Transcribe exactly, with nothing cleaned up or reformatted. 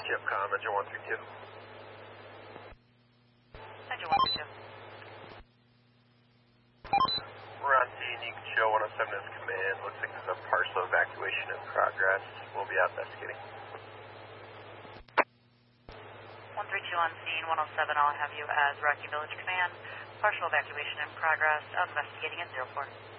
Jeffcom, engine one three two. Engine one three two. We're on scene. You can show one oh seven as command. Looks like there's a partial evacuation in progress. We'll be out investigating. one three two on scene, one oh seven, I'll have you as Rocky Village Command. Partial evacuation in progress. Out investigating at zero four.